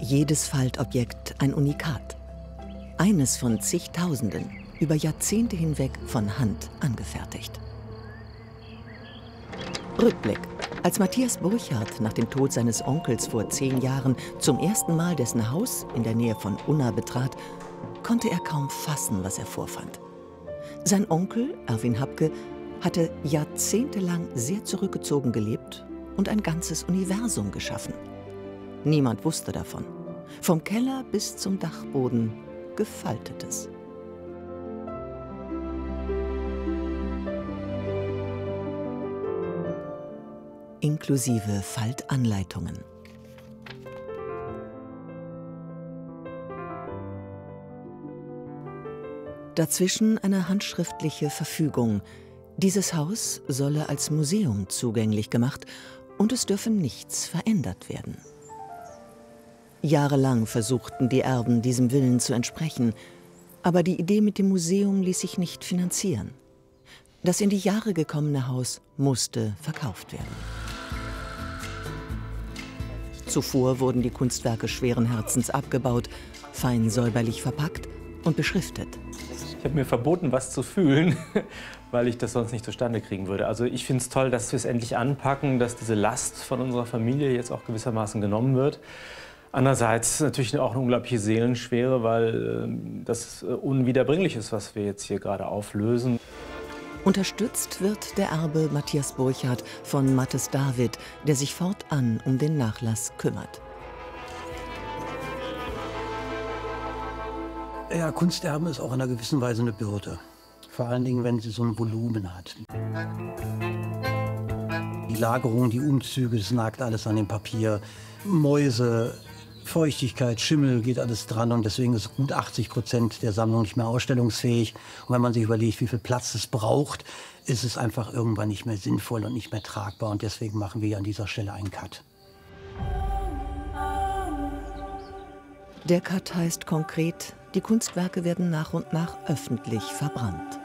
Jedes Faltobjekt ein Unikat. Eines von zigtausenden, über Jahrzehnte hinweg von Hand angefertigt. Rückblick. Als Matthias Burchardt nach dem Tod seines Onkels vor 10 Jahren zum ersten Mal dessen Haus in der Nähe von Unna betrat, konnte er kaum fassen, was er vorfand. Sein Onkel, Erwin Habke, hatte jahrzehntelang sehr zurückgezogen gelebt und ein ganzes Universum geschaffen. Niemand wusste davon. Vom Keller bis zum Dachboden Gefaltetes. Inklusive Faltanleitungen. Dazwischen eine handschriftliche Verfügung. Dieses Haus solle als Museum zugänglich gemacht und es dürfe nichts verändert werden. Jahrelang versuchten die Erben, diesem Willen zu entsprechen, aber die Idee mit dem Museum ließ sich nicht finanzieren. Das in die Jahre gekommene Haus musste verkauft werden. Zuvor wurden die Kunstwerke schweren Herzens abgebaut, fein säuberlich verpackt und beschriftet. Ich habe mir verboten, was zu fühlen, weil ich das sonst nicht zustande kriegen würde. Also ich finde es toll, dass wir es endlich anpacken, dass diese Last von unserer Familie jetzt auch gewissermaßen genommen wird. Andererseits natürlich auch eine unglaubliche Seelenschwere, weil das unwiederbringlich ist, was wir jetzt hier gerade auflösen. Unterstützt wird der Erbe Matthias Burchardt von Mathis David, der sich fortan um den Nachlass kümmert. Ja, Kunsterben ist auch in einer gewissen Weise eine Bürde. Vor allen Dingen, wenn sie so ein Volumen hat. Die Lagerung, die Umzüge, das nagt alles an dem Papier. Mäuse, Feuchtigkeit, Schimmel, geht alles dran. Und deswegen ist gut 80% der Sammlung nicht mehr ausstellungsfähig. Und wenn man sich überlegt, wie viel Platz es braucht, ist es einfach irgendwann nicht mehr sinnvoll und nicht mehr tragbar. Und deswegen machen wir an dieser Stelle einen Cut. Der Cut heißt konkret, die Kunstwerke werden nach und nach öffentlich verbrannt.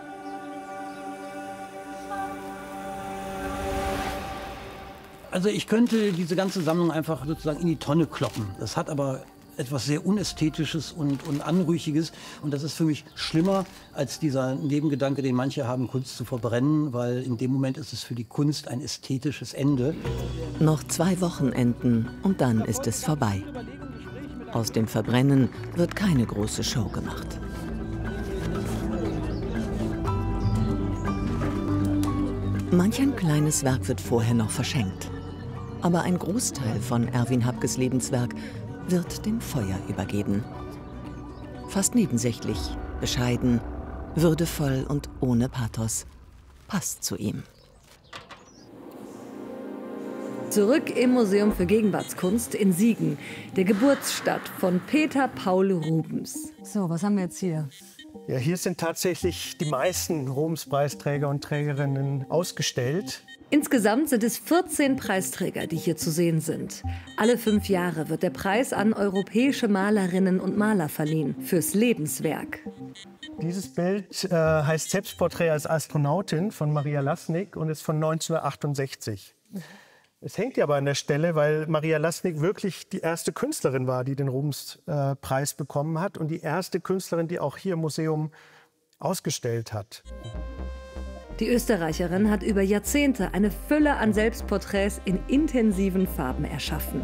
Also ich könnte diese ganze Sammlung einfach sozusagen in die Tonne kloppen. Das hat aber etwas sehr Unästhetisches und Anrüchiges. Und das ist für mich schlimmer als dieser Nebengedanke, den manche haben, Kunst zu verbrennen, weil in dem Moment ist es für die Kunst ein ästhetisches Ende. Noch 2 Wochenenden und dann ist es vorbei. Aus dem Verbrennen wird keine große Show gemacht. Manch ein kleines Werk wird vorher noch verschenkt. Aber ein Großteil von Erwin Habkes Lebenswerk wird dem Feuer übergeben. Fast nebensächlich, bescheiden, würdevoll und ohne Pathos. Passt zu ihm. Zurück im Museum für Gegenwartskunst in Siegen, der Geburtsstadt von Peter Paul Rubens. So, was haben wir jetzt hier? Ja, hier sind tatsächlich die meisten Rubens-Preisträger und Trägerinnen ausgestellt. Insgesamt sind es 14 Preisträger, die hier zu sehen sind. Alle 5 Jahre wird der Preis an europäische Malerinnen und Maler verliehen fürs Lebenswerk. Dieses Bild heißt Selbstporträt als Astronautin von Maria Laßnig und ist von 1968. Es hängt ja aber an der Stelle, weil Maria Laßnig wirklich die erste Künstlerin war, die den Rubens-Preis bekommen hat und die erste Künstlerin, die auch hier im Museum ausgestellt hat. Die Österreicherin hat über Jahrzehnte eine Fülle an Selbstporträts in intensiven Farben erschaffen.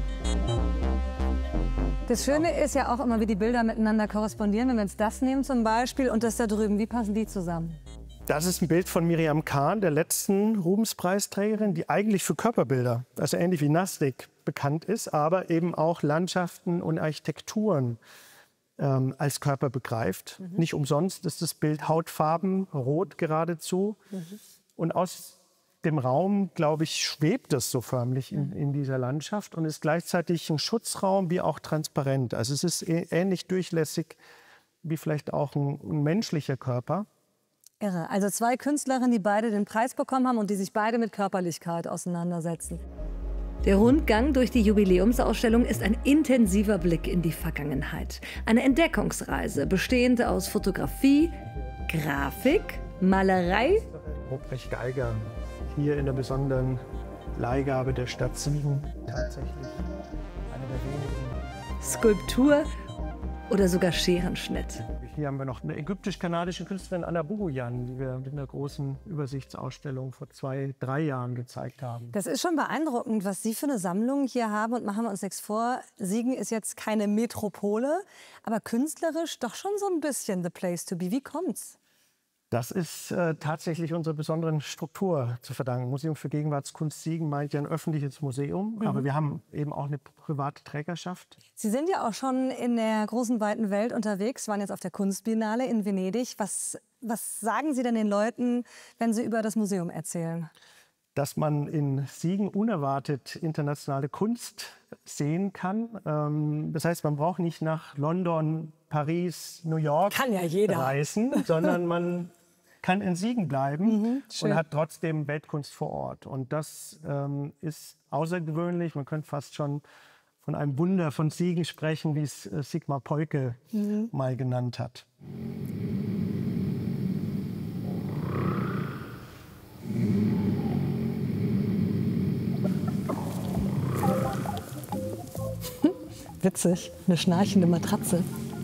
Das Schöne ist ja auch immer, wie die Bilder miteinander korrespondieren. Wenn wir jetzt das nehmen zum Beispiel und das da drüben, wie passen die zusammen? Das ist ein Bild von Miriam Kahn, der letzten Rubens-Preisträgerin, die eigentlich für Körperbilder, also ähnlich wie Laßnig, bekannt ist, aber eben auch Landschaften und Architekturen als Körper begreift. Nicht umsonst ist das Bild Hautfarben, rot geradezu. Und aus dem Raum, glaube ich, schwebt es so förmlich in dieser Landschaft und ist gleichzeitig ein Schutzraum wie auch transparent. Also es ist ähnlich durchlässig wie vielleicht auch ein menschlicher Körper. Irre. Also 2 Künstlerinnen, die beide den Preis bekommen haben und die sich beide mit Körperlichkeit auseinandersetzen. Der Rundgang durch die Jubiläumsausstellung ist ein intensiver Blick in die Vergangenheit. Eine Entdeckungsreise, bestehend aus Fotografie, Grafik, Malerei. Ruprecht Geiger, hier in der besonderen Leihgabe der Stadt Siegen, tatsächlich eine der wenigen. Skulptur oder sogar Scherenschnitt. Hier haben wir noch eine ägyptisch-kanadische Künstlerin, Anna Bogoyan, die wir mit einer großen Übersichtsausstellung vor 2, 3 Jahren gezeigt haben. Das ist schon beeindruckend, was Sie für eine Sammlung hier haben. Und machen wir uns nichts vor, Siegen ist jetzt keine Metropole, aber künstlerisch doch schon so ein bisschen the place to be. Wie kommt's? Das ist tatsächlich unserer besonderen Struktur zu verdanken. Museum für Gegenwartskunst Siegen meint ja ein öffentliches Museum, aber wir haben eben auch eine private Trägerschaft. Sie sind ja auch schon in der großen, weiten Welt unterwegs, waren jetzt auf der Kunstbiennale in Venedig. Was sagen Sie denn den Leuten, wenn sie über das Museum erzählen? Dass man in Siegen unerwartet internationale Kunst sehen kann. Das heißt, man braucht nicht nach London, Paris, New York Kann ja jeder. reisen, sondern man kann in Siegen bleiben schön. und hat trotzdem Weltkunst vor Ort. Und das ist außergewöhnlich. Man könnte fast schon von einem Wunder von Siegen sprechen, wie es Sigmar Polke mal genannt hat. Witzig, eine schnarchende Matratze.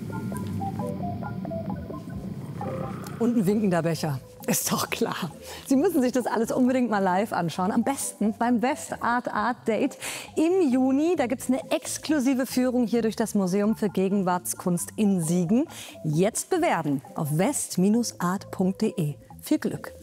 Und ein winkender Becher. Ist doch klar. Sie müssen sich das alles unbedingt mal live anschauen. Am besten beim West Art Art Date im Juni. Da gibt es eine exklusive Führung hier durch das Museum für Gegenwartskunst in Siegen. Jetzt bewerben auf west-art.de. Viel Glück.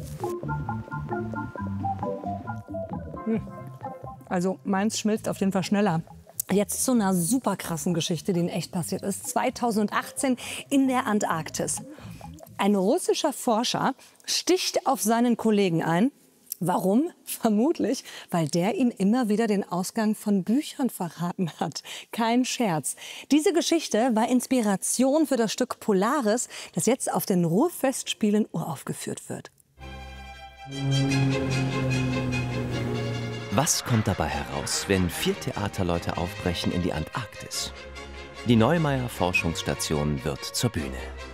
Also meins schmilzt auf jeden Fall schneller. Jetzt zu einer super krassen Geschichte, die in echt passiert ist. 2018 in der Antarktis. Ein russischer Forscher sticht auf seinen Kollegen ein. Warum? Vermutlich, weil der ihm immer wieder den Ausgang von Büchern verraten hat. Kein Scherz. Diese Geschichte war Inspiration für das Stück Polaris, das jetzt auf den Ruhrfestspielen uraufgeführt wird. Was kommt dabei heraus, wenn 4 Theaterleute aufbrechen in die Antarktis? Die Neumeier Forschungsstation wird zur Bühne.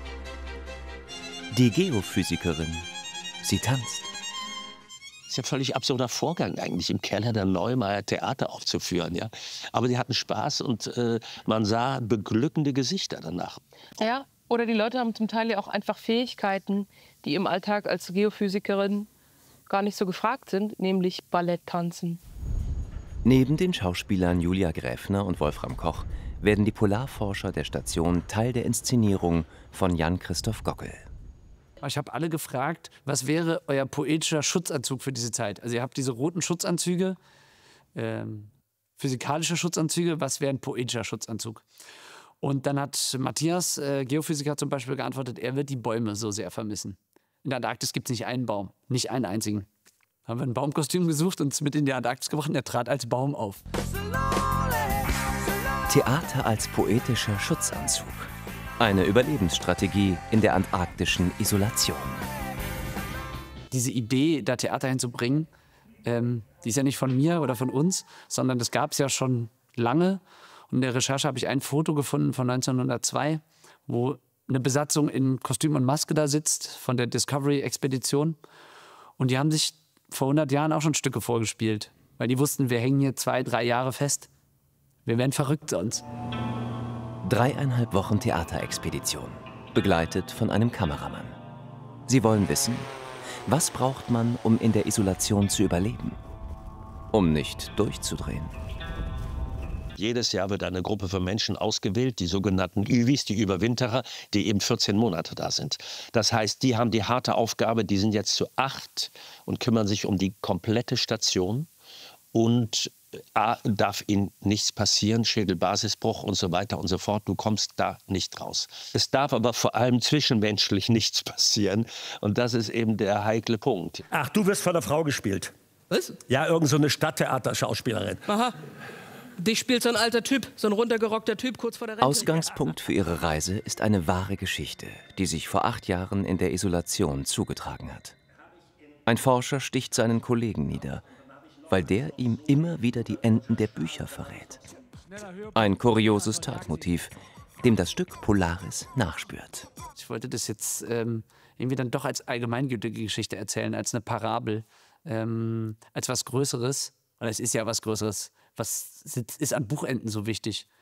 Die Geophysikerin, sie tanzt. Das ist ja ein völlig absurder Vorgang eigentlich, im Keller der Neumeier Theater aufzuführen. Ja? Aber die hatten Spaß und man sah beglückende Gesichter danach. Ja, oder die Leute haben zum Teil ja auch einfach Fähigkeiten, die im Alltag als Geophysikerin gar nicht so gefragt sind, nämlich Balletttanzen. Neben den Schauspielern Julia Gräfner und Wolfram Koch werden die Polarforscher der Station Teil der Inszenierung von Jan-Christoph Gockel. Ich habe alle gefragt, was wäre euer poetischer Schutzanzug für diese Zeit? Also ihr habt diese roten Schutzanzüge, physikalische Schutzanzüge, was wäre ein poetischer Schutzanzug? Und dann hat Matthias, Geophysiker zum Beispiel, geantwortet, er wird die Bäume so sehr vermissen. In der Antarktis gibt es nicht einen Baum, nicht einen einzigen. Haben wir ein Baumkostüm gesucht und es mit in die Antarktis gebracht und er trat als Baum auf. Theater als poetischer Schutzanzug. Eine Überlebensstrategie in der antarktischen Isolation. Diese Idee, da Theater hinzubringen, die ist ja nicht von mir oder von uns, sondern das gab es ja schon lange. Und in der Recherche habe ich ein Foto gefunden von 1902, wo eine Besatzung in Kostüm und Maske da sitzt von der Discovery-Expedition. Und die haben sich vor 100 Jahren auch schon Stücke vorgespielt, weil die wussten, wir hängen hier 2, 3 Jahre fest. Wir werden verrückt sonst. 3,5 Wochen Theaterexpedition, begleitet von einem Kameramann. Sie wollen wissen, was braucht man, um in der Isolation zu überleben? Um nicht durchzudrehen. Jedes Jahr wird eine Gruppe von Menschen ausgewählt, die sogenannten Üwis, die Überwinterer, die eben 14 Monate da sind. Das heißt, die haben die harte Aufgabe, die sind jetzt zu 8 und kümmern sich um die komplette Station. Und A, darf ihnen nichts passieren, Schädelbasisbruch und so weiter und so fort. Du kommst da nicht raus. Es darf aber vor allem zwischenmenschlich nichts passieren. Und das ist eben der heikle Punkt. Ach, du wirst von der Frau gespielt. Was? Ja, irgend so eine Stadttheaterschauspielerin. Aha. Dich spielt so ein alter Typ, so ein runtergerockter Typ kurz vor der Rente. Ausgangspunkt für ihre Reise ist eine wahre Geschichte, die sich vor 8 Jahren in der Isolation zugetragen hat. Ein Forscher sticht seinen Kollegen nieder, weil der ihm immer wieder die Enden der Bücher verrät. Ein kurioses Tatmotiv, dem das Stück Polaris nachspürt. Ich wollte das jetzt irgendwie dann doch als allgemeingültige Geschichte erzählen, als eine Parabel, als was Größeres. Und es ist ja was Größeres. Was ist an Buchenden so wichtig?